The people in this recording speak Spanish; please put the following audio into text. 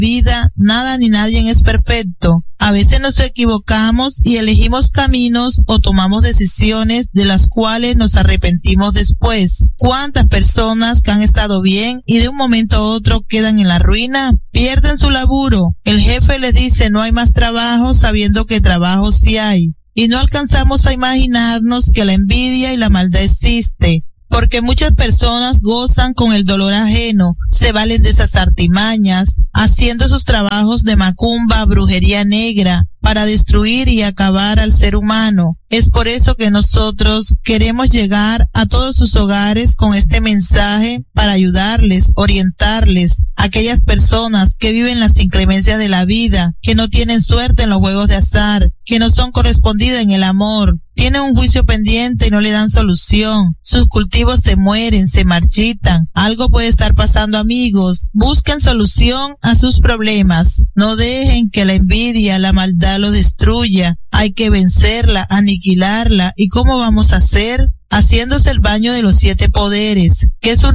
vida, nada ni nadie es perfecto. A veces nos equivocamos y elegimos caminos o tomamos decisiones de las cuales nos arrepentimos después. ¿Cuántas personas que han estado bien y de un momento a otro quedan en la ruina? Pierden su laburo. El jefe les dice no hay más trabajo sabiendo que trabajo sí hay. Y no alcanzamos a imaginarnos que la envidia y la maldad existe. Porque muchas personas gozan con el dolor ajeno, se valen de esas artimañas, haciendo sus trabajos de macumba, brujería negra, para destruir y acabar al ser humano. Es por eso que nosotros queremos llegar a todos sus hogares con este mensaje para ayudarles, orientarles a aquellas personas que viven las inclemencias de la vida, que no tienen suerte en los juegos de azar, que no son correspondidas en el amor. Tienen un juicio pendiente y no le dan solución. Sus cultivos se mueren, se marchitan. Algo puede estar pasando, amigos. Busquen solución a sus problemas. No dejen que la envidia, la maldad lo destruya. Hay que vencerla, aniquilarla. ¿Y cómo vamos a hacer? Haciéndose el baño de los 7 poderes, que es un